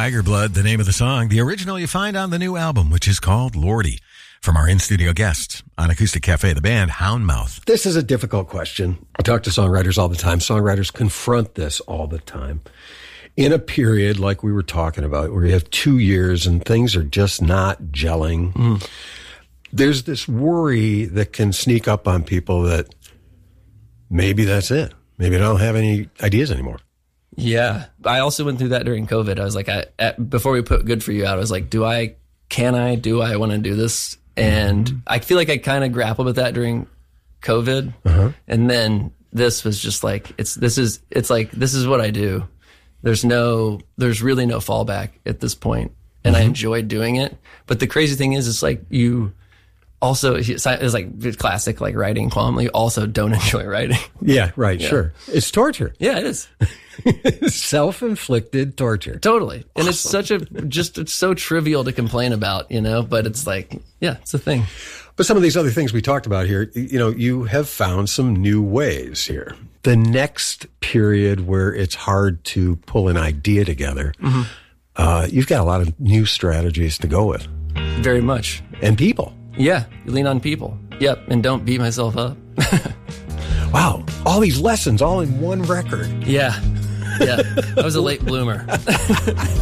Tiger Blood, the name of the song. The original you find on the new album, which is called Lordy. From our in-studio guests on Acoustic Cafe, the band Houndmouth. This is a difficult question. I talk to songwriters all the time. Songwriters confront this all the time. In a period like we were talking about, where you have 2 years and things are just not gelling, there's this worry that can sneak up on people that maybe that's it. Maybe I don't have any ideas anymore. Yeah. I also went through that during COVID. I was like, before we put Good For You out, I was like, do I want to do this? And I feel like I kind of grappled with that during COVID. And then this was just like, this is what I do. There's really no fallback at this point. And I enjoyed doing it. But the crazy thing is, it's like you also, it's like classic, like writing qualm. You also don't enjoy writing. Yeah, right. Yeah. Sure. It's torture. Yeah, it is. Self-inflicted torture. Totally. And it's it's so trivial to complain about, but it's like, yeah, it's a thing. But some of these other things we talked about here, you have found some new ways here. The next period where it's hard to pull an idea together, you've got a lot of new strategies to go with. Very much. And people. Yeah, you lean on people. Yep, and don't beat myself up. Wow, all these lessons all in one record. Yeah. I was a late bloomer.